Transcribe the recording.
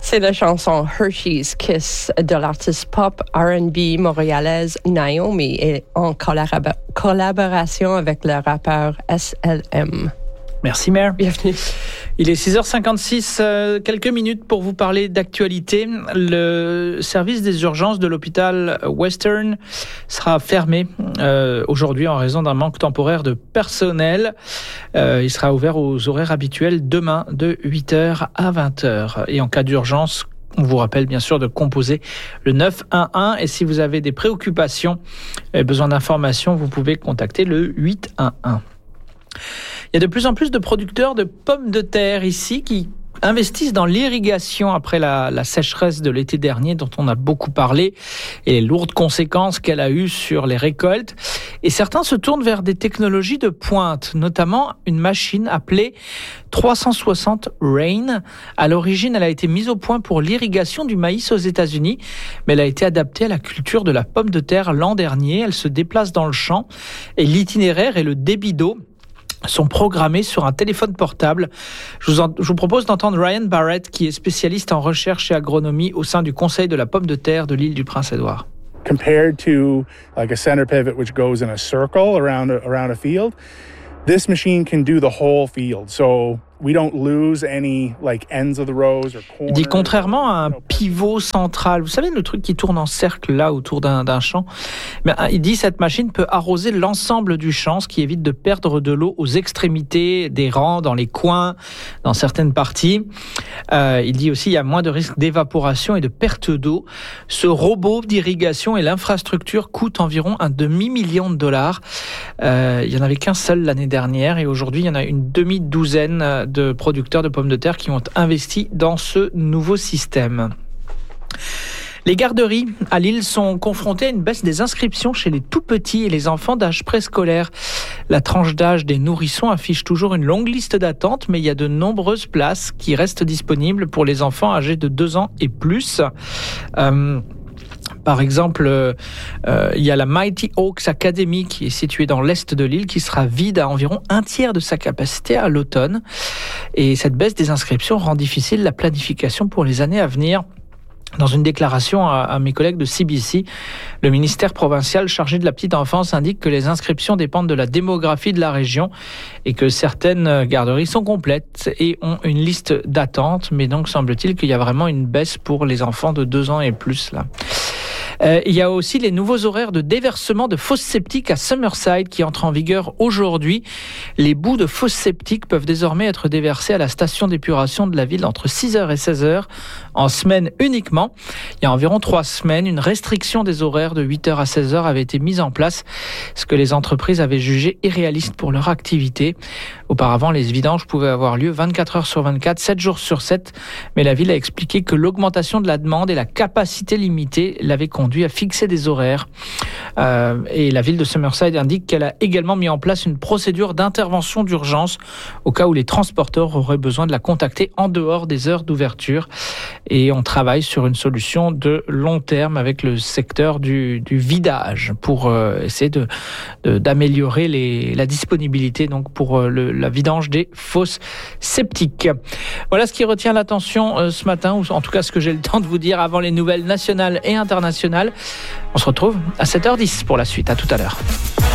C'est la chanson Hershey's Kiss de l'artiste pop R&B montréalaise Naomi et en collaboration avec le rappeur SLM. Merci Mère. Bienvenue. Il est 6h56, quelques minutes pour vous parler d'actualité. Le service des urgences de l'hôpital Western sera fermé aujourd'hui en raison d'un manque temporaire de personnel. Il sera ouvert aux horaires habituels demain de 8h à 20h. Et en cas d'urgence, on vous rappelle bien sûr de composer le 911 et si vous avez des préoccupations et besoin d'informations, vous pouvez contacter le 811. Il y a de plus en plus de producteurs de pommes de terre ici qui investissent dans l'irrigation après la sécheresse de l'été dernier dont on a beaucoup parlé et les lourdes conséquences qu'elle a eues sur les récoltes. Et certains se tournent vers des technologies de pointe, notamment une machine appelée 360 Rain. À l'origine, elle a été mise au point pour l'irrigation du maïs aux États-Unis, mais elle a été adaptée à la culture de la pomme de terre l'an dernier. Elle se déplace dans le champ et l'itinéraire et le débit d'eau sont programmés sur un téléphone portable. Je vous propose d'entendre Ryan Barrett, qui est spécialiste en recherche et agronomie au sein du Conseil de la pomme de terre de l'île du Prince-Édouard. Compared to like a center pivot which goes in a circle around a field, this machine can do the whole field. So we don't lose any like ends of the rows or corners. Il dit contrairement à un pivot central, vous savez le truc qui tourne en cercle là autour d'un champ, mais il dit cette machine peut arroser l'ensemble du champ, ce qui évite de perdre de l'eau aux extrémités des rangs, dans les coins, dans certaines parties. Il dit aussi il y a moins de risque d'évaporation et de perte d'eau. Ce robot d'irrigation et l'infrastructure coûtent environ un $500,000. Il y en avait qu'un seul l'année dernière et aujourd'hui il y en a une demi-douzaine de producteurs de pommes de terre qui ont investi dans ce nouveau système. Les garderies à Lille sont confrontées à une baisse des inscriptions chez les tout-petits et les enfants d'âge préscolaire. La tranche d'âge des nourrissons affiche toujours une longue liste d'attente, mais il y a de nombreuses places qui restent disponibles pour les enfants âgés de 2 ans et plus. Par exemple, il y a la Mighty Oaks Academy qui est située dans l'est de l'île qui sera vide à environ un tiers de sa capacité à l'automne. Et cette baisse des inscriptions rend difficile la planification pour les années à venir. Dans une déclaration à mes collègues de CBC, le ministère provincial chargé de la petite enfance indique que les inscriptions dépendent de la démographie de la région et que certaines garderies sont complètes et ont une liste d'attente. Mais donc, semble-t-il qu'il y a vraiment une baisse pour les enfants de 2 ans et plus, là. Il y a aussi les nouveaux horaires de déversement de fosses septiques à Summerside qui entrent en vigueur aujourd'hui. Les bouts de fosses septiques peuvent désormais être déversés à la station d'épuration de la ville entre 6h et 16h en semaine uniquement. Il y a environ 3 semaines, une restriction des horaires de 8h à 16h avait été mise en place, ce que les entreprises avaient jugé irréaliste pour leur activité. Auparavant, les vidanges pouvaient avoir lieu 24 heures sur 24, 7 jours sur 7, mais la ville a expliqué que l'augmentation de la demande et la capacité limitée l'avaient conduit à fixer des horaires. Et la ville de Summerside indique qu'elle a également mis en place une procédure d'intervention d'urgence au cas où les transporteurs auraient besoin de la contacter en dehors des heures d'ouverture. Et on travaille sur une solution de long terme avec le secteur du vidage pour essayer d'améliorer la disponibilité donc pour la vidange des fosses septiques. Voilà ce qui retient l'attention ce matin, ou en tout cas ce que j'ai le temps de vous dire avant les nouvelles nationales et internationales. On se retrouve à 7h10 pour la suite. À tout à l'heure.